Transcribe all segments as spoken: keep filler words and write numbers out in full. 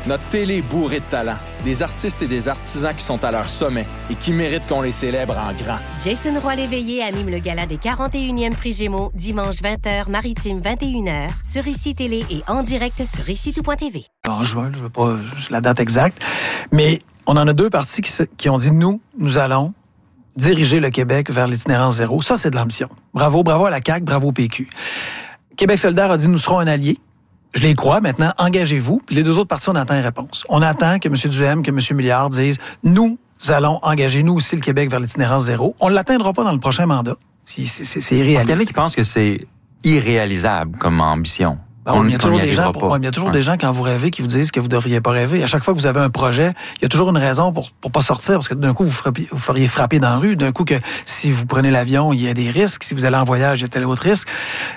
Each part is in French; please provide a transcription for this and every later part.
Notre télé est bourrée de talent. Des artistes et des artisans qui sont à leur sommet et qui méritent qu'on les célèbre en grand. Jason Roy-Léveillé anime le gala des quarante et unième Prix Gémeaux, dimanche vingt heures, Maritime vingt et une heures, sur Ici Télé et en direct sur ici tout point t v. En juin, je ne veux pas la date exacte, mais on en a deux partis qui, se, qui ont dit, nous, nous allons diriger le Québec vers l'itinérance zéro. Ça, c'est de l'ambition. Bravo, bravo à la C A Q, bravo au P Q. Québec solidaire a dit, nous serons un allié. Je les crois. Maintenant, engagez-vous. Puis les deux autres partis, on attend une réponse. On attend que M. Duhem, que M. Milliard disent, nous allons engager, nous aussi, le Québec vers l'itinérance zéro. On ne l'atteindra pas dans le prochain mandat. C'est, c'est, c'est irréaliste. Parce qu'il y en a qui pensent que c'est irréalisable comme ambition. Ben oui, il y a toujours, des gens, pour, ouais, il y a toujours ouais. des gens, quand vous rêvez, qui vous disent que vous ne devriez pas rêver. À chaque fois que vous avez un projet, il y a toujours une raison pour pour pas sortir, parce que d'un coup, vous, frappiez, vous feriez frapper dans la rue. D'un coup, que si vous prenez l'avion, il y a des risques. Si vous allez en voyage, il y a tel autre risque.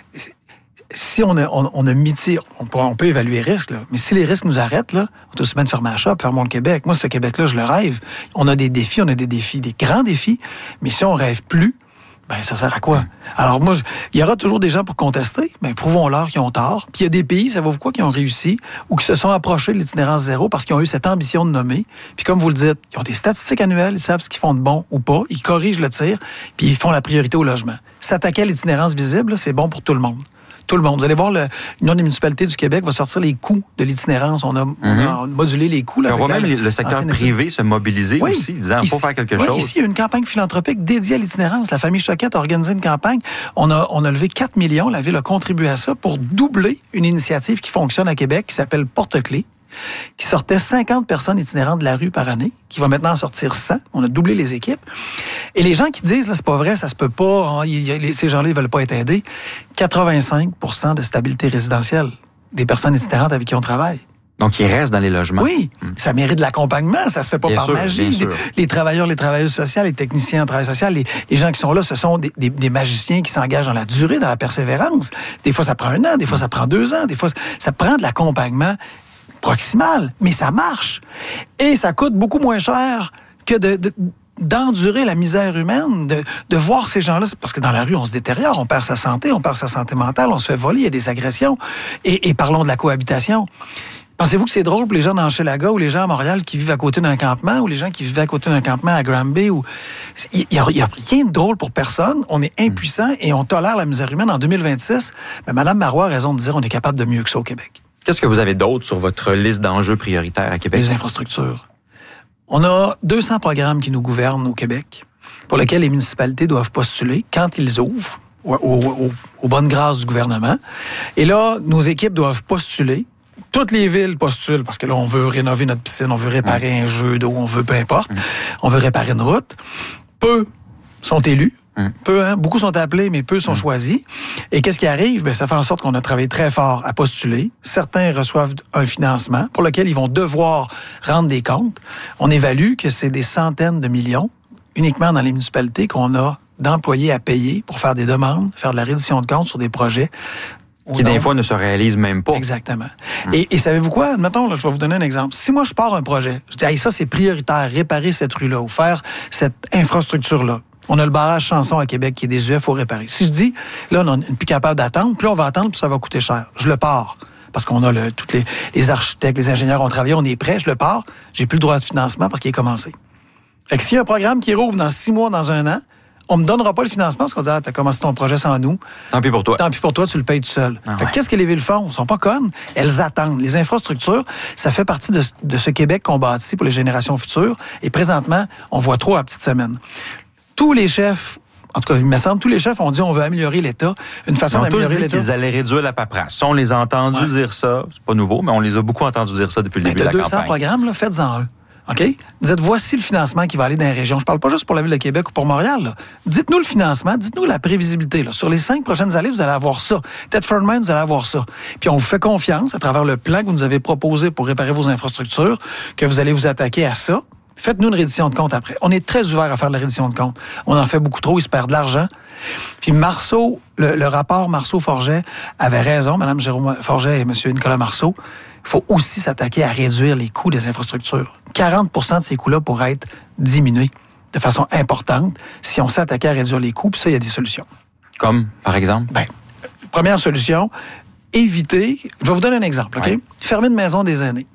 Si on a, on, on a miti, on peut, on peut évaluer les risques, là. Mais si les risques nous arrêtent, là, on peut aussi bien de fermer la shop, fermons le Québec. Moi, ce Québec-là, je le rêve. On a des défis, on a des défis, des grands défis. Mais si on rêve plus, ben ça sert à quoi? Alors moi, je, il y aura toujours des gens pour contester, mais prouvons-leur qu'ils ont tort. Puis il y a des pays, ça vaut quoi, qui ont réussi ou qui se sont approchés de l'itinérance zéro parce qu'ils ont eu cette ambition de nommer. Puis comme vous le dites, ils ont des statistiques annuelles, ils savent ce qu'ils font de bon ou pas, ils corrigent le tir, puis ils font la priorité au logement. S'attaquer à l'itinérance visible, c'est bon pour tout le monde. Tout le monde. Vous allez voir, l'Union des municipalités du Québec va sortir les coûts de l'itinérance. On a, mm-hmm. on a modulé les coûts. Là, on voit même le secteur privé se mobiliser oui. aussi, disant qu'il faut faire quelque oui, chose. Ici, il y a une campagne philanthropique dédiée à l'itinérance. La famille Choquette a organisé une campagne. On a, on a levé quatre millions. La Ville a contribué à ça pour doubler une initiative qui fonctionne à Québec, qui s'appelle Porte-Clés, qui sortait cinquante personnes itinérantes de la rue par année, qui va maintenant en sortir cent. On a doublé les équipes. Et les gens qui disent, là, c'est pas vrai, ça se peut pas, hein, y a, ces gens-là, ils veulent pas être aidés, quatre-vingt-cinq pour cent de stabilité résidentielle des personnes itinérantes avec qui on travaille. Donc, ils restent dans les logements. Oui, hum. ça mérite de l'accompagnement, ça se fait pas bien par sûr, magie. Les, les travailleurs, les travailleuses sociales, les techniciens en travail social, les, les gens qui sont là, ce sont des, des, des magiciens qui s'engagent dans la durée, dans la persévérance. Des fois, ça prend un an, des fois, ça prend deux ans, des fois, ça prend de l'accompagnement proximal, mais ça marche. Et ça coûte beaucoup moins cher que de, de, d'endurer la misère humaine, de, de voir ces gens-là, parce que dans la rue, on se détériore, on perd sa santé, on perd sa santé mentale, on se fait voler, il y a des agressions. Et, et parlons de la cohabitation. Pensez-vous que c'est drôle pour les gens d'Hochelaga ou les gens à Montréal qui vivent à côté d'un campement ou les gens qui vivent à côté d'un campement à Granby? Ou... Il n'y a, a rien de drôle pour personne. On est impuissant et on tolère la misère humaine. En deux mille vingt-six, ben, Mme Marois a raison de dire qu'on est capable de mieux que ça au Québec. Qu'est-ce que vous avez d'autre sur votre liste d'enjeux prioritaires à Québec? Les infrastructures. On a deux cents programmes qui nous gouvernent au Québec, pour lesquels les municipalités doivent postuler quand ils ouvrent, aux, aux, aux bonnes grâces du gouvernement. Et là, nos équipes doivent postuler. Toutes les villes postulent, parce que là, on veut rénover notre piscine, on veut réparer mmh. un jeu d'eau, on veut peu importe, mmh. on veut réparer une route. Peu sont élus. Mmh. Peu, hein? Beaucoup sont appelés, mais peu sont mmh. choisis. Et qu'est-ce qui arrive? Bien, ça fait en sorte qu'on a travaillé très fort à postuler. Certains reçoivent un financement pour lequel ils vont devoir rendre des comptes. On évalue que c'est des centaines de millions, uniquement dans les municipalités, qu'on a d'employés à payer pour faire des demandes, faire de la reddition de comptes sur des projets qui, des fois, ne se réalisent même pas. Exactement. Hum. Et, et savez-vous quoi? Admettons, là, je vais vous donner un exemple. Si moi, je pars un projet, je dis, hey, ça, c'est prioritaire, réparer cette rue-là ou faire cette infrastructure-là. On a le barrage Chanson à Québec qui est désuet, il faut réparer. Si je dis, là, on n'est plus capable d'attendre, plus on va attendre, plus ça va coûter cher. Je le pars. Parce qu'on a le, tous les, les architectes, les ingénieurs ont travaillé, on est prêts, je le pars. J'ai plus le droit de financement parce qu'il est commencé. Fait que s'il y a un programme qui rouvre dans six mois, dans un an, on me donnera pas le financement parce qu'on dit, ah, t'as commencé ton projet sans nous. Tant pis pour toi. Tant pis pour toi, tu le payes tout seul. Ah, fait que ouais. Qu'est-ce que les villes font? Elles sont pas connes. Elles attendent. Les infrastructures, ça fait partie de, de ce Québec qu'on bâtit pour les générations futures. Et présentement, on voit trop à petite semaine. Tous les chefs, en tout cas, il me semble, tous les chefs ont dit on veut améliorer l'État. Une façon d'améliorer l'État. Ils ont tous dit qu'ils allaient réduire la paperasse. On les a entendus ouais. dire ça. C'est pas nouveau, mais on les a beaucoup entendus dire ça depuis le début de la campagne. deux cents programmes, là, faites-en un. OK? Dites, voici le financement qui va aller dans les régions. Je parle pas juste pour la Ville de Québec ou pour Montréal. Là. Dites-nous le financement, dites-nous la prévisibilité. Là. Sur les cinq prochaines années, vous allez avoir ça. Thetford Mines, vous allez avoir ça. Puis on vous fait confiance à travers le plan que vous nous avez proposé pour réparer vos infrastructures, que vous allez vous attaquer à ça. Faites-nous une reddition de compte après. On est très ouvert à faire de la reddition de compte. On en fait beaucoup trop, il se perd de l'argent. Puis Marceau, le, le rapport Marceau-Forget avait raison, Mme Jérôme Forget et M. Nicolas Marceau. Il faut aussi s'attaquer à réduire les coûts des infrastructures. quarante pour cent de ces coûts-là pourraient être diminués de façon importante si on s'attaquait à réduire les coûts. Puis ça, il y a des solutions. Comme, par exemple? Bien, première solution, éviter... Je vais vous donner un exemple, OK? Ouais. Fermer une maison des aînés.